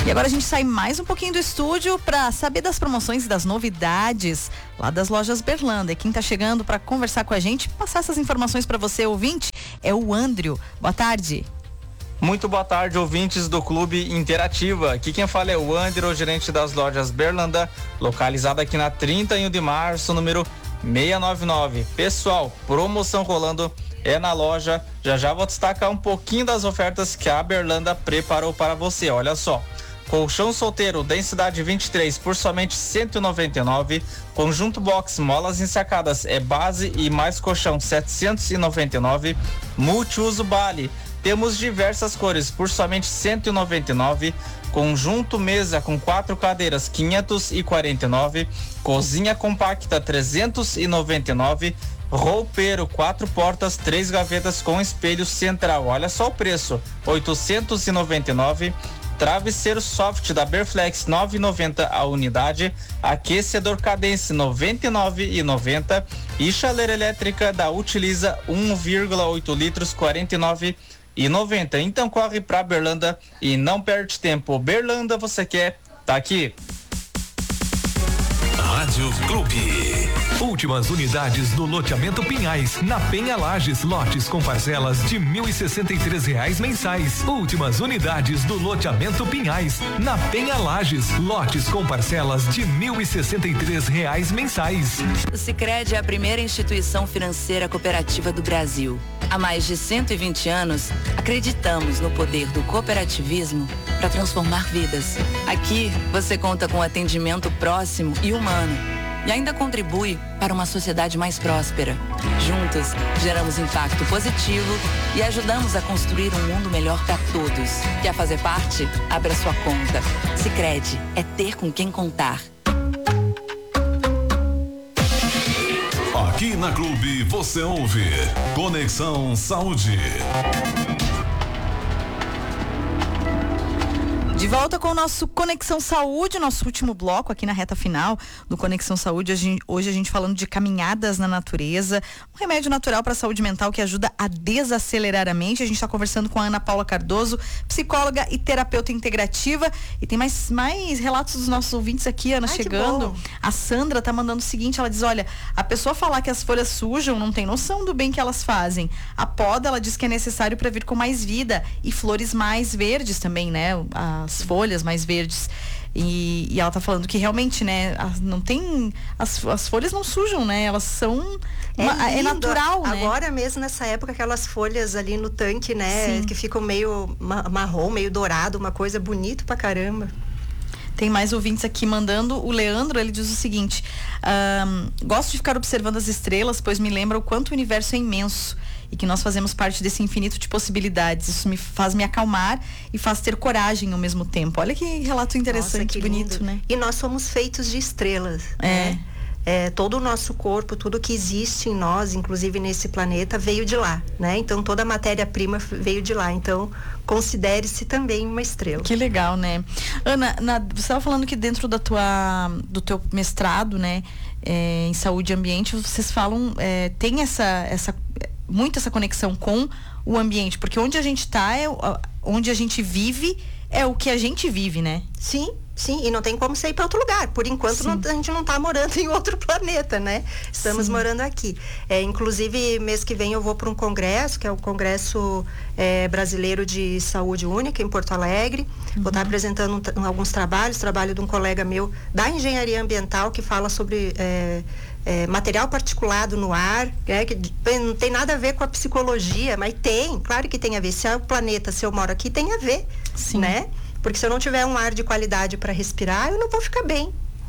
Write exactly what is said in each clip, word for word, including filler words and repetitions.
E agora a gente sai mais um pouquinho do estúdio para saber das promoções e das novidades lá das lojas Berlanda. E quem está chegando para conversar com a gente, passar essas informações para você, ouvinte, é o Andrew. Boa tarde. Muito boa tarde, ouvintes do Clube Interativa. Aqui quem fala é o Andrew, gerente das lojas Berlanda, localizada aqui na trinta e um de março, número seiscentos e noventa e nove. Pessoal, promoção rolando é na loja. Já já vou destacar um pouquinho das ofertas que a Berlanda preparou para você. Olha só. Colchão solteiro, densidade vinte e três, por somente cento e noventa e nove. Conjunto box, molas ensacadas, é base e mais colchão, setecentos e noventa e nove. Multiuso Bali, temos diversas cores, por somente cento e noventa e nove. Conjunto mesa com quatro cadeiras, quinhentos e quarenta e nove. Cozinha compacta, trezentos e noventa e nove. Roupeiro, quatro portas, três gavetas com espelho central. Olha só o preço, oitocentos e noventa e nove. Travesseiro soft da Berflex, nove reais e noventa centavos a unidade. Aquecedor Cadence, noventa e nove reais e noventa centavos. E chaleira elétrica da Utiliza, um vírgula oito litros, quarenta e nove reais e noventa centavos. Então corre pra Berlanda e não perde tempo. Berlanda, você quer? Tá aqui. Rádio Clube. Últimas unidades no loteamento Pinhais, na Penha Lages, lotes com parcelas de mil e sessenta e três reais mensais. Últimas unidades do loteamento Pinhais, na Penha Lages, lotes com parcelas de mil e sessenta e três reais mensais. O Sicredi é a primeira instituição financeira cooperativa do Brasil. Há mais de cento e vinte anos, acreditamos no poder do cooperativismo para transformar vidas. Aqui, você conta com atendimento próximo e humano. E ainda contribui para uma sociedade mais próspera. Juntos, geramos impacto positivo e ajudamos a construir um mundo melhor para todos. Quer fazer parte? Abra sua conta. Sicredi é ter com quem contar. Aqui na Clube você ouve Conexão Saúde. De volta com o nosso Conexão Saúde, nosso último bloco aqui na reta final do Conexão Saúde. A gente, hoje a gente falando de caminhadas na natureza, um remédio natural para a saúde mental que ajuda a desacelerar a mente. A gente está conversando com a Ana Paula Cardoso, psicóloga e terapeuta integrativa. E tem mais, mais relatos dos nossos ouvintes aqui, Ana, Ai, chegando. A Sandra tá mandando o seguinte, ela diz, olha, a pessoa falar que as folhas sujam não tem noção do bem que elas fazem. A poda, ela diz que é necessário para vir com mais vida e flores mais verdes também, né? A as folhas mais verdes e, e ela tá falando que realmente, né, não tem as, as folhas não sujam, né, elas são é, uma, é natural, agora, né? Agora mesmo nessa época, aquelas folhas ali no tanque, né, Sim. que ficam meio marrom, meio dourado, uma coisa bonita pra caramba. Tem mais ouvintes aqui mandando. O Leandro, ele diz o seguinte, um, gosto de ficar observando as estrelas, pois me lembra o quanto o universo é imenso e que nós fazemos parte desse infinito de possibilidades. Isso me faz me acalmar e faz ter coragem ao mesmo tempo. Olha que relato interessante, Nossa, que bonito, lindo. Né? E nós somos feitos de estrelas, é. né? É, todo o nosso corpo, tudo que existe em nós, inclusive nesse planeta, veio de lá, né? Então toda a matéria-prima veio de lá. Então considere-se também uma estrela. Que legal, né? Ana, na, você estava falando que dentro da tua, do teu mestrado, né, é, em saúde e ambiente, vocês falam, é, tem essa, essa, muito essa conexão com o ambiente, porque onde a gente está, é, onde a gente vive, é o que a gente vive, né? Sim. Sim, e não tem como sair para outro lugar. Por enquanto, não, a gente não está morando em outro planeta, né? Estamos Sim. morando aqui. É, inclusive, mês que vem eu vou para um congresso, que é o Congresso é, Brasileiro de Saúde Única, em Porto Alegre. Uhum. Vou estar apresentando um, alguns trabalhos, trabalho de um colega meu da engenharia ambiental, que fala sobre é, é, material particulado no ar, né? Que não tem nada a ver com a psicologia, mas tem, claro que tem a ver. Se é o planeta, se eu moro aqui, tem a ver, Sim. né? Porque se eu não tiver um ar de qualidade para respirar, eu não vou ficar bem.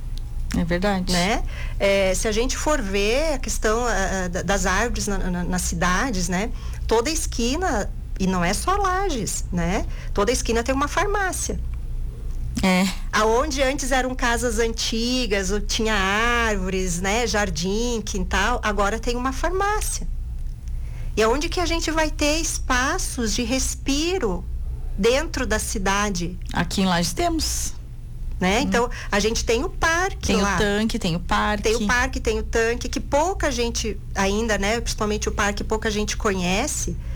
É verdade. Né? É, se a gente for ver a questão uh, das árvores na, na, nas cidades, né? Toda esquina, e não é só Lages, né? Toda esquina tem uma farmácia. É. Aonde antes eram casas antigas, ou tinha árvores, né? Jardim, quintal, agora tem uma farmácia. E aonde que a gente vai ter espaços de respiro dentro da cidade? Aqui em Lages temos. Né? Hum. Então, a gente tem o parque tem lá. Tem o tanque, tem o parque. Tem o parque, tem o tanque, que pouca gente ainda, né? Principalmente o parque, pouca gente conhece,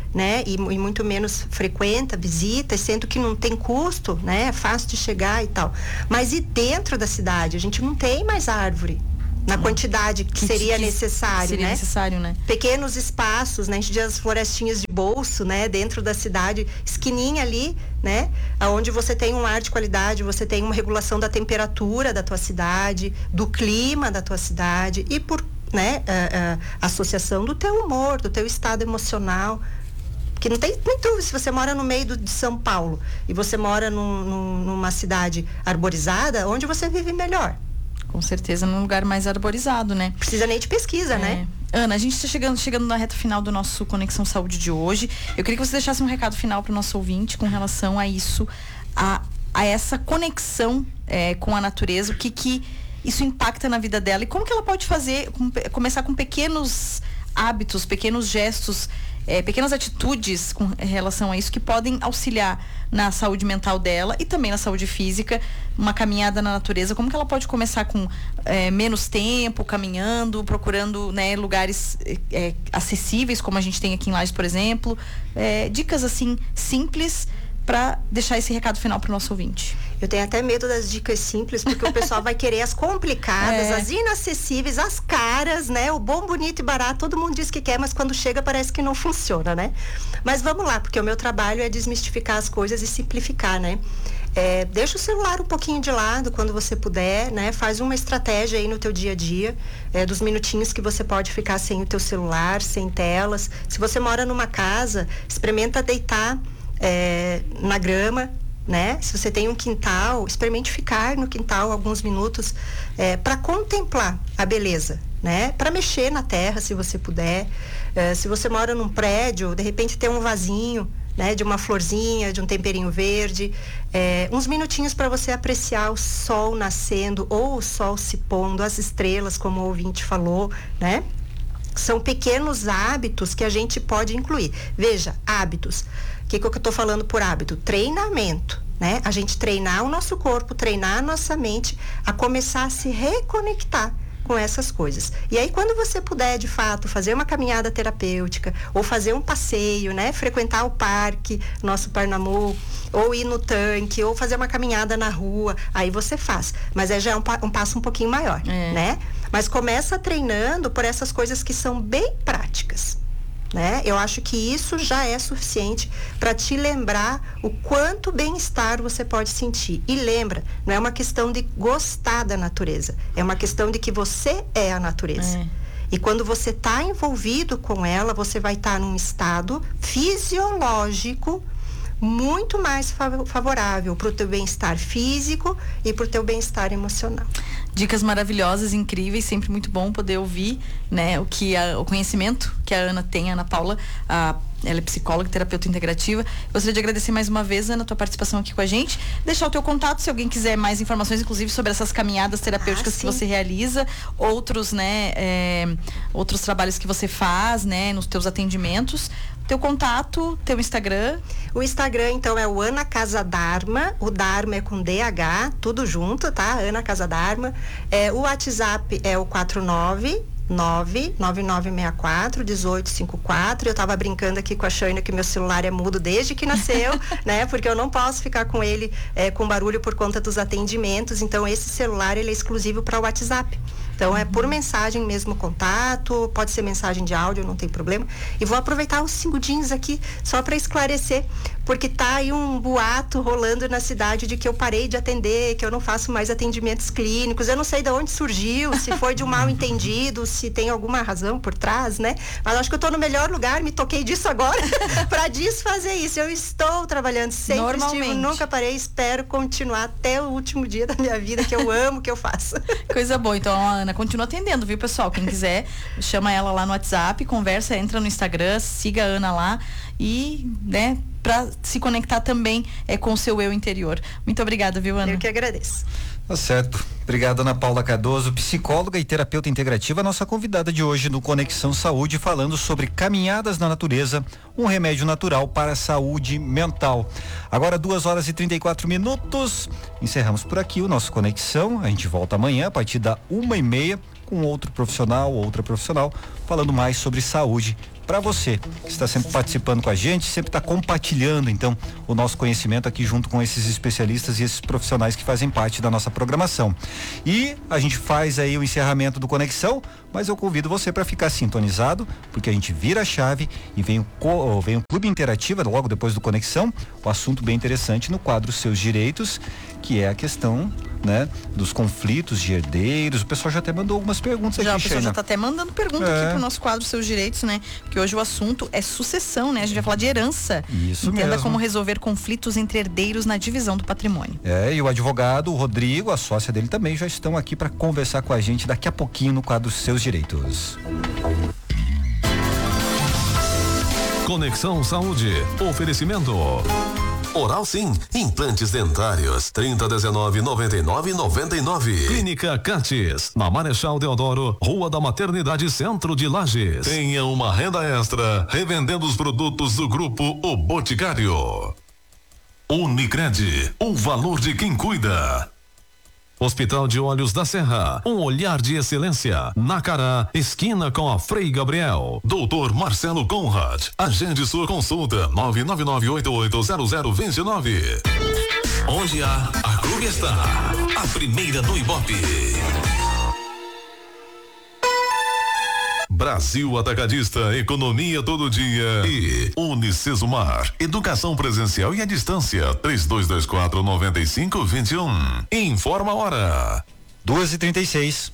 né? E, e muito menos frequenta visitas, sendo que não tem custo, né? É fácil de chegar e tal. Mas e dentro da cidade? A gente não tem mais árvore na quantidade que, que seria que necessário, seria né? necessário, né? Pequenos espaços, né? A gente diz as florestinhas de bolso, né? Dentro da cidade, esquininha ali, né? Aonde você tem um ar de qualidade, você tem uma regulação da temperatura da tua cidade, do clima da tua cidade e por, né? A, a, a associação do teu humor, do teu estado emocional. Que não tem nem dúvida, se você mora no meio do, de São Paulo e você mora num, num, numa cidade arborizada, onde você vive melhor? Com certeza, num lugar mais arborizado, né? Precisa nem de pesquisa, é. né? Ana, a gente está chegando, chegando na reta final do nosso Conexão Saúde de hoje. Eu queria que você deixasse um recado final para o nosso ouvinte com relação a isso, a, a essa conexão é, com a natureza, o que que isso impacta na vida dela e como que ela pode fazer, com, começar com pequenos hábitos, pequenos gestos, é, pequenas atitudes com relação a isso que podem auxiliar na saúde mental dela e também na saúde física, uma caminhada na natureza, como que ela pode começar com é, menos tempo, caminhando, procurando, né, lugares é, acessíveis, como a gente tem aqui em Lages, por exemplo, é, dicas assim simples para deixar esse recado final para o nosso ouvinte. Eu tenho até medo das dicas simples, porque o pessoal vai querer as complicadas, é. as inacessíveis, as caras, né? O bom, bonito e barato, todo mundo diz que quer, mas quando chega parece que não funciona, né? Mas vamos lá, porque o meu trabalho é desmistificar as coisas e simplificar, né? É, deixa o celular um pouquinho de lado quando você puder, né? Faz uma estratégia aí no teu dia a dia, é, dos minutinhos que você pode ficar sem o teu celular, sem telas. Se você mora numa casa, experimenta deitar é, na grama, né? Se você tem um quintal, experimente ficar no quintal alguns minutos é, para contemplar a beleza, né? Para mexer na terra, se você puder. É, se você mora num prédio, de repente ter um vasinho, né? De uma florzinha, de um temperinho verde, é, uns minutinhos para você apreciar o sol nascendo ou o sol se pondo, as estrelas, como o ouvinte falou, né? São pequenos hábitos que a gente pode incluir. Veja, hábitos. O que, que eu estou falando por hábito? Treinamento, né? A gente treinar o nosso corpo, treinar a nossa mente a começar a se reconectar com essas coisas. E aí, quando você puder, de fato, fazer uma caminhada terapêutica ou fazer um passeio, né? Frequentar o parque, nosso Parnamu, ou ir no tanque, ou fazer uma caminhada na rua, aí você faz. Mas é já um, um passo um pouquinho maior, é. né? Mas começa treinando por essas coisas que são bem práticas, né? Eu acho que isso já é suficiente para te lembrar o quanto bem-estar você pode sentir. E lembra, não é uma questão de gostar da natureza, é uma questão de que você é a natureza. É. E quando você está envolvido com ela, você vai estar tá num estado fisiológico muito mais favorável para o teu bem-estar físico e para o teu bem-estar emocional. Dicas maravilhosas, incríveis, sempre muito bom poder ouvir, né, o que a, o conhecimento que a Ana tem, a Ana Paula, a, ela é psicóloga, terapeuta integrativa. Gostaria de agradecer mais uma vez, Ana, a tua participação aqui com a gente. Deixar o teu contato, se alguém quiser mais informações, inclusive sobre essas caminhadas terapêuticas ah, que você realiza, outros, né, é, outros trabalhos que você faz, né, nos teus atendimentos. Teu contato, teu Instagram. O Instagram, então, é o Ana Casa Dharma. O Dharma é com D H, tudo junto, tá? Ana Casa Dharma. É, o WhatsApp é o quatro nove nove nove nove seis quatro um oito cinco quatro. Eu tava brincando aqui com a Shana que meu celular é mudo desde que nasceu, né? Porque eu não posso ficar com ele é, com barulho por conta dos atendimentos. Então, esse celular, ele é exclusivo para o WhatsApp. Então, é por mensagem mesmo contato, pode ser mensagem de áudio, não tem problema. E vou aproveitar uns segundinhos aqui só para esclarecer, porque tá aí um boato rolando na cidade de que eu parei de atender, que eu não faço mais atendimentos clínicos. Eu não sei de onde surgiu, se foi de um mal entendido, se tem alguma razão por trás, né? Mas acho que eu tô no melhor lugar, me toquei disso agora para desfazer isso. Eu estou trabalhando, sempre estive, nunca parei, espero continuar até o último dia da minha vida, que eu amo o que eu faço. Coisa boa. Então, a Ana continua atendendo, viu, pessoal? Quem quiser, chama ela lá no WhatsApp, conversa, entra no Instagram, siga a Ana lá e, né, para se conectar também é, com o seu eu interior. Muito obrigada, viu, Ana? Eu que agradeço. Tá certo. Obrigado, Ana Paula Cardoso, psicóloga e terapeuta integrativa, nossa convidada de hoje no Conexão Saúde, falando sobre caminhadas na natureza, um remédio natural para a saúde mental. Agora, duas horas e trinta e quatro minutos. Encerramos por aqui o nosso Conexão. A gente volta amanhã a partir da uma e meia com outro profissional, outra profissional, falando mais sobre saúde para você que está sempre participando com a gente, sempre está compartilhando então o nosso conhecimento aqui junto com esses especialistas e esses profissionais que fazem parte da nossa programação. E a gente faz aí o encerramento do Conexão, mas eu convido você para ficar sintonizado, porque a gente vira a chave e vem o, vem o Clube Interativa logo depois do Conexão, o assunto bem interessante no quadro Seus Direitos, que é a questão, né, dos conflitos de herdeiros. O pessoal já até mandou algumas perguntas já, aqui, o pessoal Sheila. já tá até mandando pergunta é. aqui pro nosso quadro Seus Direitos, né? Porque hoje o assunto é sucessão, né? A gente vai falar de herança. Isso Entenda mesmo. como resolver conflitos entre herdeiros na divisão do patrimônio. É, e o advogado, o Rodrigo, a sócia dele também já estão aqui para conversar com a gente daqui a pouquinho no quadro Seus Direitos. Conexão Saúde. Oferecimento. Oral Sim, implantes dentários, trinta, dezenove, noventa e nove, noventa e nove. Clínica Cates, na Marechal Deodoro, Rua da Maternidade, Centro de Lages. Tenha uma renda extra, revendendo os produtos do Grupo O Boticário. Unicred, o valor de quem cuida. Hospital de Olhos da Serra, um olhar de excelência. Nacará, esquina com a Frei Gabriel. Doutor Marcelo Conrad, agende sua consulta, nove nove nove oito oito zero zero dois nove. Onde há, a Clube está, a primeira do Ibope. Brasil Atacadista, economia todo dia. E Unicesumar, educação presencial e à distância, três dois dois quatro, nove cinco dois um. Informa a hora. duas e trinta e seis.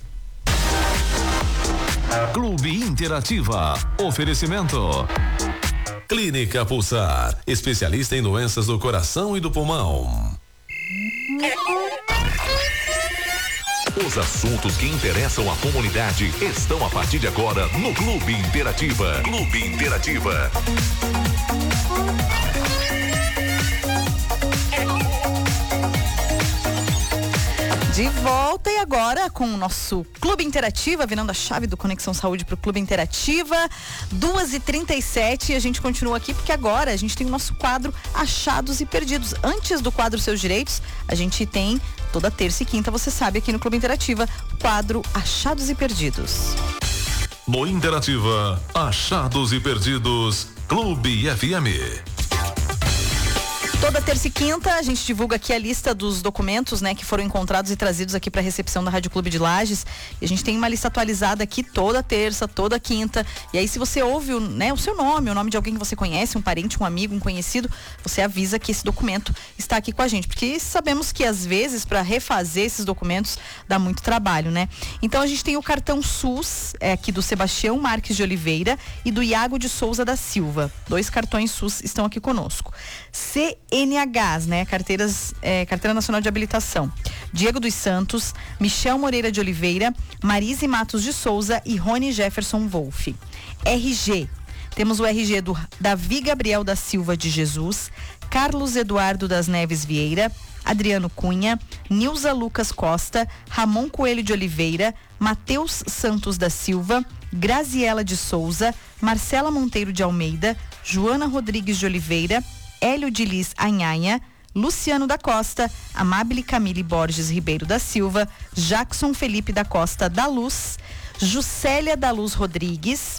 Clube Interativa, oferecimento. Clínica Pulsar, especialista em doenças do coração e do pulmão. Os assuntos que interessam a comunidade estão a partir de agora no Clube Interativa. Clube Interativa. De volta e agora com o nosso Clube Interativa, virando a chave do Conexão Saúde para o Clube Interativa, duas e trinta e sete, e a gente continua aqui porque agora a gente tem o nosso quadro Achados e Perdidos. Antes do quadro Seus Direitos, a gente tem toda terça e quinta, você sabe, aqui no Clube Interativa, quadro Achados e Perdidos. No Interativa, Achados e Perdidos, Clube F M. Toda terça e quinta a gente divulga aqui a lista dos documentos, né, que foram encontrados e trazidos aqui para a recepção da Rádio Clube de Lages. E a gente tem uma lista atualizada aqui toda terça, toda quinta. E aí se você ouve o, né, o seu nome, o nome de alguém que você conhece, um parente, um amigo, um conhecido, você avisa que esse documento está aqui com a gente, porque sabemos que às vezes para refazer esses documentos dá muito trabalho, né? Então a gente tem o cartão SUS, é, aqui do Sebastião Marques de Oliveira e do Iago de Souza da Silva. Dois cartões SUS estão aqui conosco. C N Hs, né? Carteiras, é, Carteira Nacional de Habilitação. Diego dos Santos, Michel Moreira de Oliveira, Marise Matos de Souza e Rony Jefferson Wolff. R G. Temos o R G do Davi Gabriel da Silva de Jesus, Carlos Eduardo das Neves Vieira, Adriano Cunha, Nilza Lucas Costa, Ramon Coelho de Oliveira, Matheus Santos da Silva, Graziela de Souza, Marcela Monteiro de Almeida, Joana Rodrigues de Oliveira, Hélio de Liz Anhanha, Luciano da Costa, Amabile Camille Borges Ribeiro da Silva, Jackson Felipe da Costa da Luz, Juscelia da Luz Rodrigues,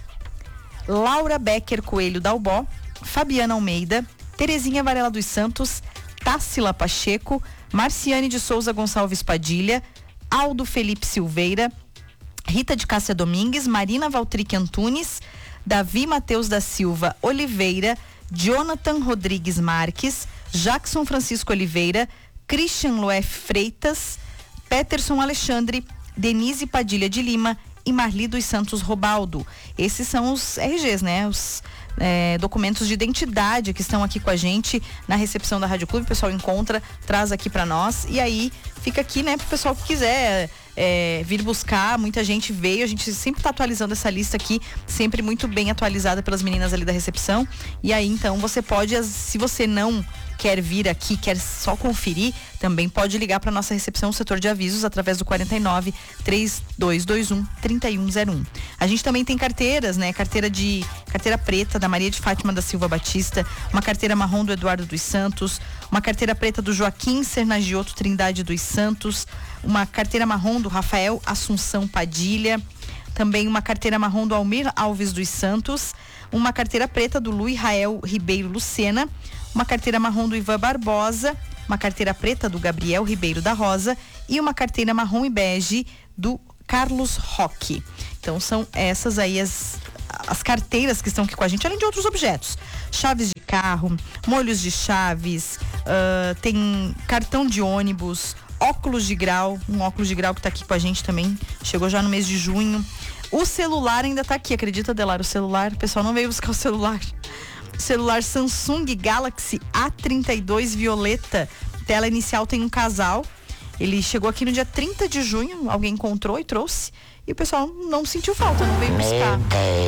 Laura Becker Coelho Dalbó, Fabiana Almeida, Terezinha Varela dos Santos, Tássila Pacheco, Marciane de Souza Gonçalves Padilha, Aldo Felipe Silveira, Rita de Cássia Domingues, Marina Valtrique Antunes, Davi Mateus da Silva Oliveira, Jonathan Rodrigues Marques, Jackson Francisco Oliveira, Christian Loef Freitas, Peterson Alexandre, Denise Padilha de Lima e Marli dos Santos Robaldo. Esses são os R Gs, né? Os é, documentos de identidade que estão aqui com a gente na recepção da Rádio Clube. O pessoal encontra, traz aqui para nós e aí fica aqui, né, pro pessoal que quiser é, vir buscar. Muita gente veio, a gente sempre tá atualizando essa lista aqui, sempre muito bem atualizada pelas meninas ali da recepção. E aí, então, você pode, se você não quer vir aqui, quer só conferir, também pode ligar para nossa recepção, setor de avisos, através do quarenta e nove, três dois dois um, trinta e um zero um. A gente também tem carteiras, né? Carteira de carteira preta da Maria de Fátima da Silva Batista, uma carteira marrom do Eduardo dos Santos, uma carteira preta do Joaquim Sernagioto Trindade dos Santos, uma carteira marrom do Rafael Assunção Padilha. também uma carteira marrom do Almir Alves dos Santos, uma carteira preta do Luiz Rael Ribeiro Lucena, uma carteira marrom do Ivan Barbosa, uma carteira preta do Gabriel Ribeiro da Rosa e uma carteira marrom e bege do Carlos Roque. Então são essas aí as, as carteiras que estão aqui com a gente, além de outros objetos. Chaves de carro, molhos de chaves, uh, tem cartão de ônibus, óculos de grau, um óculos de grau que está aqui com a gente também, chegou já no mês de junho. O celular ainda está aqui, acredita, Delar? O celular, o pessoal não veio buscar o celular. Celular Samsung Galaxy A trinta e dois violeta, tela inicial tem um casal. Ele chegou aqui no dia trinta de junho, alguém encontrou e trouxe. E o pessoal não sentiu falta, não veio buscar.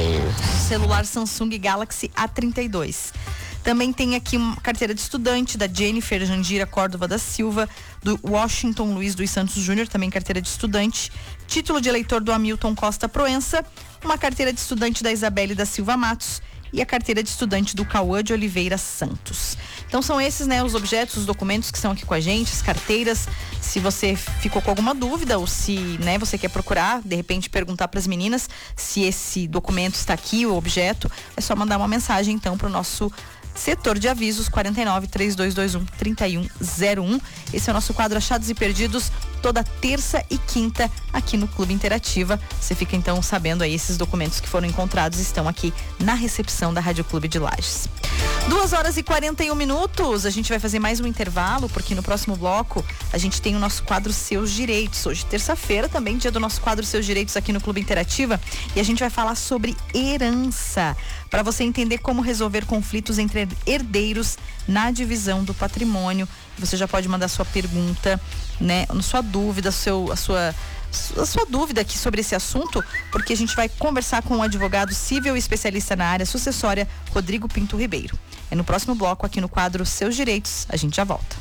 Celular Samsung Galaxy A trinta e dois. Também tem aqui uma carteira de estudante da Jennifer Jandira Córdova da Silva, do Washington Luiz dos Santos Júnior, também carteira de estudante. Título de eleitor do Hamilton Costa Proença, uma carteira de estudante da Isabelle da Silva Matos e a carteira de estudante do Cauã de Oliveira Santos. Então são esses, né, os objetos, os documentos que estão aqui com a gente, as carteiras. Se você ficou com alguma dúvida ou se, né, você quer procurar, de repente perguntar para as meninas se esse documento está aqui, o objeto, é só mandar uma mensagem então para o nosso setor de avisos quarenta e nove, três dois dois um, trinta e um zero um. Esse é o nosso quadro Achados e Perdidos, toda terça e quinta aqui no Clube Interativa. Você fica então sabendo aí, esses documentos que foram encontrados estão aqui na recepção da Rádio Clube de Lages. Duas horas e quarenta e um minutos, a gente vai fazer mais um intervalo, porque no próximo bloco a gente tem o nosso quadro Seus Direitos. Hoje, terça-feira, também dia do nosso quadro Seus Direitos aqui no Clube Interativa, e a gente vai falar sobre herança, para você entender como resolver conflitos entre herdeiros na divisão do patrimônio. Você já pode mandar sua pergunta, né, sua dúvida, seu, a sua a sua dúvida aqui sobre esse assunto, porque a gente vai conversar com o advogado civil e especialista na área sucessória, Rodrigo Pinto Ribeiro. É no próximo bloco aqui no quadro Seus Direitos. A gente já volta.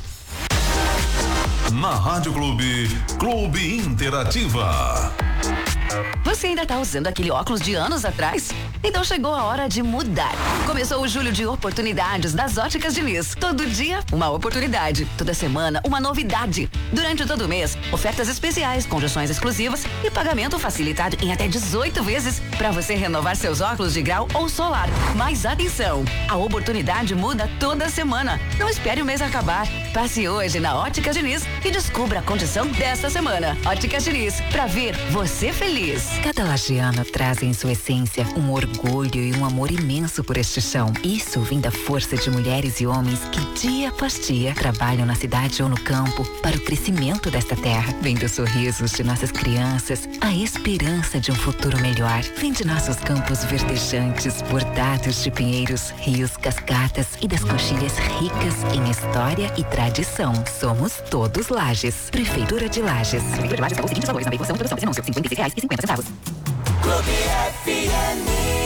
Na Rádio Clube, Clube Interativa. Você ainda tá usando aquele óculos de anos atrás? Então chegou a hora de mudar. Começou o julho de oportunidades das Óticas Diniz. Todo dia, uma oportunidade. Toda semana, uma novidade. Durante todo o mês, ofertas especiais, condições exclusivas e pagamento facilitado em até dezoito vezes para você renovar seus óculos de grau ou solar. Mas atenção, a oportunidade muda toda semana. Não espere o mês acabar. Passe hoje na Óticas Diniz e descubra a condição desta semana. Óticas Diniz, pra ver você feliz. Cada lagiano traz em sua essência um orgulho e um amor imenso por este chão. Isso vem da força de mulheres e homens que dia após dia trabalham na cidade ou no campo para o crescimento desta terra. Vem dos sorrisos de nossas crianças, a esperança de um futuro melhor. Vem de nossos campos verdejantes, bordados de pinheiros, rios, cascatas e das coxilhas ricas em história e tradição. Somos todos Lages. Prefeitura de Lages. Prefeitura de Lages pagou os seguintes valores na veiculação e produção desse anúncio: cinquenta e seis reais e cinquenta centavos. Clube F M.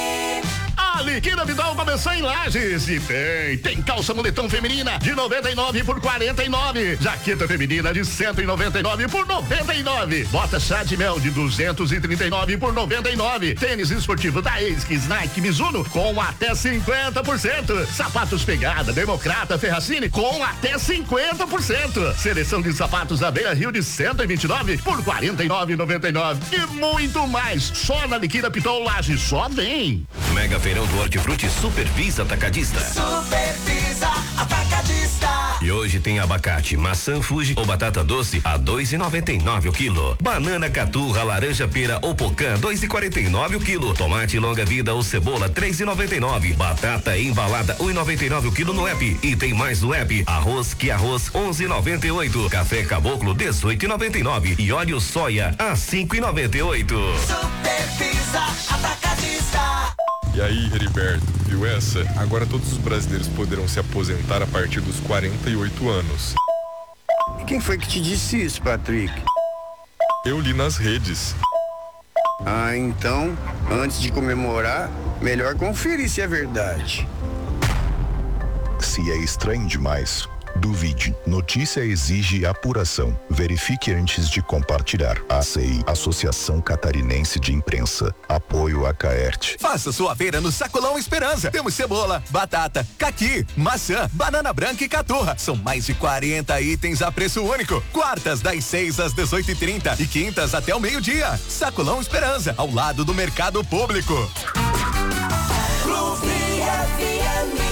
A liquida Vidal começou em Lages e tem, tem calça moletom feminina de noventa e nove por quarenta e nove, jaqueta feminina de cento e noventa e nove por noventa e nove, bota chá de mel de duzentos e trinta e nove por noventa e nove, tênis esportivo da Esquis, Nike, Mizuno com até cinquenta por cento, sapatos Pegada, Democrata, Ferracini com até cinquenta por cento, seleção de sapatos da Beira Rio de cento e vinte e nove por quarenta e nove e noventa e nove e muito mais, só na liquida Pitol Lages, só vem. Mega Feirão do Hortifruti Supervisa Atacadista. Supervisa Atacadista. E hoje tem abacate, maçã Fuji ou batata doce a dois e noventa e nove o quilo. Banana caturra, laranja pera ou pocã dois e quarenta e nove o quilo. Tomate longa vida ou cebola três e noventa e nove. Batata embalada um e noventa e nove o quilo no app. E tem mais no app. Arroz que arroz onze e noventa e oito. Café Caboclo dezoito e noventa e nove. E óleo soia a cinco e noventa e oito. Supervisa Atacadista. E aí, Heriberto, viu essa? Agora todos os brasileiros poderão se aposentar a partir dos quarenta e oito anos. E quem foi que te disse isso, Patrick? Eu li nas redes. Ah, então, antes de comemorar, melhor conferir se é verdade. Se é estranho demais, Duvide. Notícia exige apuração. Verifique antes de compartilhar. A C I, Associação Catarinense de Imprensa. Apoio a Caerte. Faça sua feira no Sacolão Esperança. Temos cebola, batata, caqui, maçã, banana branca e caturra. São mais de quarenta itens a preço único. Quartas das seis às dezoito e trinta e quintas até o meio-dia. Sacolão Esperança, ao lado do Mercado Público. Clube F M.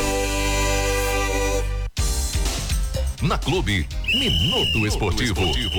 Na Clube, Minuto Esportivo.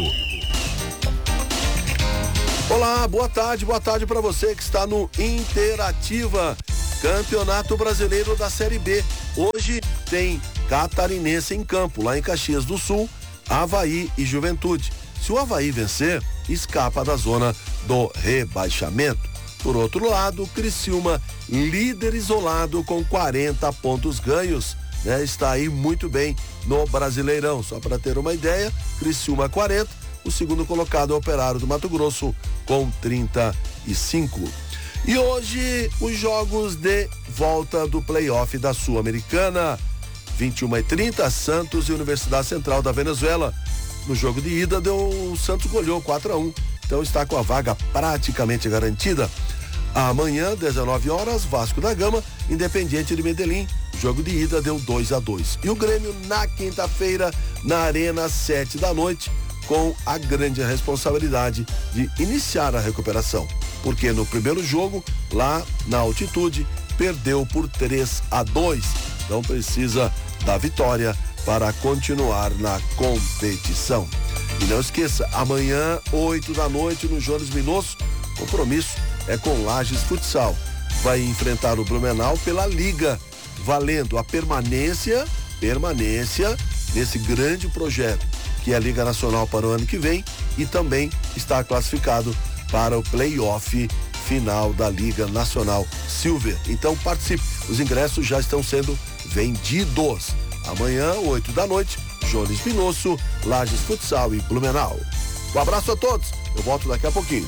Olá, boa tarde, boa tarde para você que está no Interativa, Campeonato Brasileiro da Série B. Hoje tem Catarinense em campo, lá em Caxias do Sul, Avaí e Juventude. Se o Avaí vencer, escapa da zona do rebaixamento. Por outro lado, Criciúma, líder isolado com quarenta pontos ganhos, né? Está aí muito bem no Brasileirão. Só para ter uma ideia, Criciúma quarenta, o segundo colocado é o Operário do Mato Grosso com trinta e cinco. E hoje os jogos de volta do playoff da Sul-Americana. vinte e uma e trinta, Santos e Universidade Central da Venezuela. No jogo de ida deu, o Santos goleou quatro a um, então está com a vaga praticamente garantida. Amanhã, dezenove horas, Vasco da Gama, Independiente de Medellín. Jogo de ida deu dois a dois. E o Grêmio na quinta-feira, na Arena, sete da noite, com a grande responsabilidade de iniciar a recuperação. Porque no primeiro jogo, lá na altitude, perdeu por três a dois. Então precisa da vitória para continuar na competição. E não esqueça, amanhã, oito da noite, no Jones Minosso, compromisso é com Lages Futsal. Vai enfrentar o Blumenau pela Liga, valendo a permanência, permanência nesse grande projeto, que é a Liga Nacional para o ano que vem, e também está classificado para o play-off final da Liga Nacional Silver. Então participe, os ingressos já estão sendo vendidos. Amanhã, oito da noite, Jones Minosso, Lages Futsal e Blumenau. Um abraço a todos, eu volto daqui a pouquinho.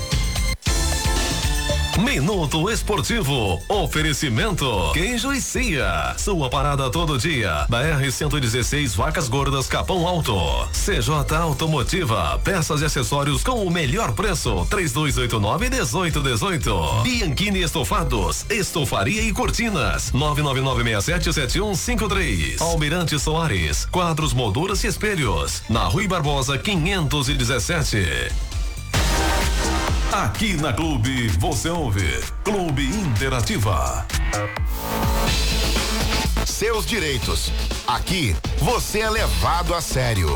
Minuto Esportivo. Oferecimento Queijo e Cia. Sua parada todo dia. B R cento e dezesseis, Vacas Gordas, Capão Alto. C J Automotiva. Peças e acessórios com o melhor preço. três dois oito nove, dezoito dezoito. Bianchini Estofados. Estofaria e Cortinas. nove nove nove seis sete sete um cinco três. Almirante Soares. Quadros, molduras e espelhos. Na Rui Barbosa quinhentos e dezessete. Aqui na Clube, você ouve Clube Interativa. Seus direitos. Aqui, você é levado a sério.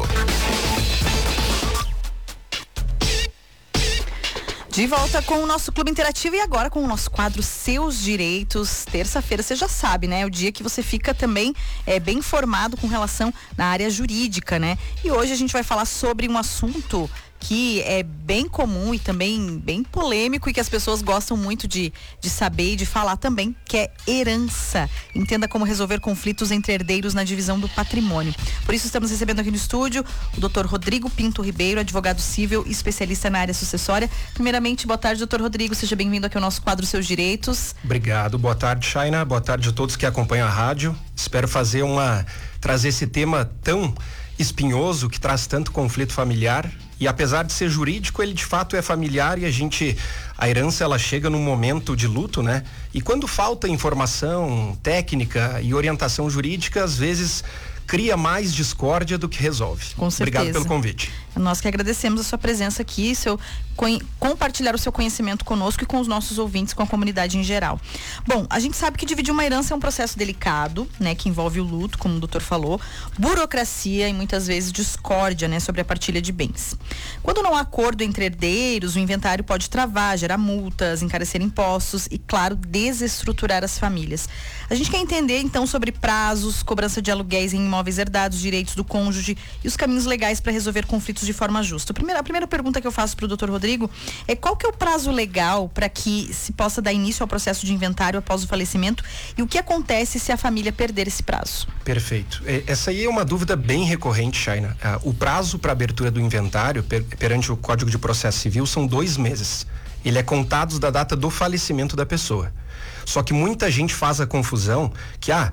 De volta com o nosso Clube Interativo e agora com o nosso quadro Seus Direitos. Terça-feira, você já sabe, né? É o dia que você fica também é, bem informado com relação na área jurídica, né? E hoje a gente vai falar sobre um assunto que é bem comum e também bem polêmico e que as pessoas gostam muito de, de saber e de falar também, que é herança. Entenda como resolver conflitos entre herdeiros na divisão do patrimônio. Por isso estamos recebendo aqui no estúdio o doutor Rodrigo Pinto Ribeiro, advogado civil e especialista na área sucessória. Primeiramente, boa tarde, doutor Rodrigo, seja bem-vindo aqui ao nosso quadro Seus Direitos. Obrigado, boa tarde, Shaina, boa tarde a todos que acompanham a rádio. Espero fazer uma, trazer esse tema tão espinhoso, que traz tanto conflito familiar. E apesar de ser jurídico, ele de fato é familiar e a gente, a herança ela chega num momento de luto, né? E quando falta informação técnica e orientação jurídica, às vezes cria mais discórdia do que resolve. Com certeza. Obrigado pelo convite. Nós que agradecemos a sua presença aqui, seu compartilhar o seu conhecimento conosco e com os nossos ouvintes, com a comunidade em geral. Bom, a gente sabe que dividir uma herança é um processo delicado, né, que envolve o luto, como o doutor falou, burocracia e muitas vezes discórdia, né, sobre a partilha de bens. Quando não há acordo entre herdeiros, o inventário pode travar, gerar multas, encarecer impostos e, claro, desestruturar as famílias. A gente quer entender então sobre prazos, cobrança de aluguéis em imóveis herdados, direitos do cônjuge e os caminhos legais para resolver conflitos de forma justa. A primeira, a primeira pergunta que eu faço para o doutor Rodrigo é qual que é o prazo legal para que se possa dar início ao processo de inventário após o falecimento e o que acontece se a família perder esse prazo? Perfeito. Essa aí é uma dúvida bem recorrente, Shaina. Ah, o prazo para abertura do inventário per, perante o Código de Processo Civil são dois meses. Ele é contado da data do falecimento da pessoa. Só que muita gente faz a confusão que, ah,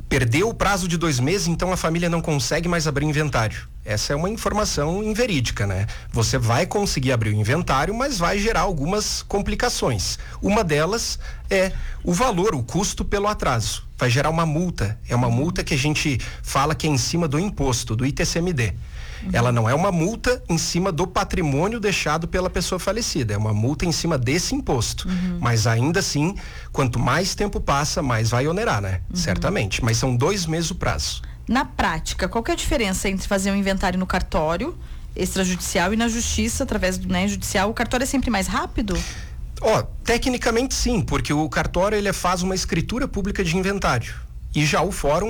perdeu o prazo de dois meses, então a família não consegue mais abrir inventário. Essa é uma informação inverídica, né? Você vai conseguir abrir o inventário, mas vai gerar algumas complicações. Uma delas é o valor, o custo pelo atraso. Vai gerar uma multa. É uma multa que a gente fala que é em cima do imposto, do I T C M D. Uhum. Ela não é uma multa em cima do patrimônio deixado pela pessoa falecida, é uma multa em cima desse imposto. Uhum. Mas ainda assim, quanto mais tempo passa, mais vai onerar, né? Uhum. Certamente. Mas são dois meses o prazo. Na prática, qual que é a diferença entre fazer um inventário no cartório extrajudicial e na justiça, através do, né, judicial? O cartório é sempre mais rápido? Ó, oh, tecnicamente sim, porque o cartório ele faz uma escritura pública de inventário. E já o fórum